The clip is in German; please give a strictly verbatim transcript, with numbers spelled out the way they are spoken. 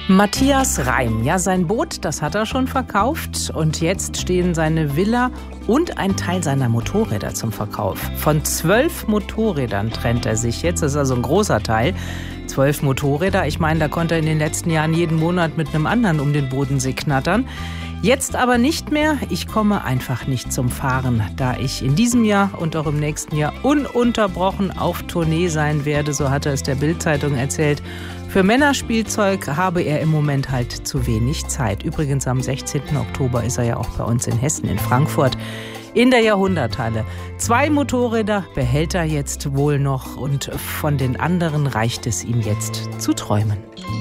Matthias Reim, ja, sein Boot, das hat er schon verkauft und jetzt stehen seine Villa und ein Teil seiner Motorräder zum Verkauf. Von zwölf Motorrädern trennt er sich jetzt, das ist also ein großer Teil. Zwölf Motorräder, ich meine, da konnte er in den letzten Jahren jeden Monat mit einem anderen um den Bodensee knattern. Jetzt aber nicht mehr. Ich komme einfach nicht zum Fahren, da ich in diesem Jahr und auch im nächsten Jahr ununterbrochen auf Tournee sein werde, so hat er es der Bild-Zeitung erzählt. Für Männerspielzeug habe er im Moment halt zu wenig Zeit. Übrigens am sechzehnten Oktober ist er ja auch bei uns in Hessen, in Frankfurt, in der Jahrhunderthalle. Zwei Motorräder behält er jetzt wohl noch und von den anderen reicht es ihm jetzt zu träumen.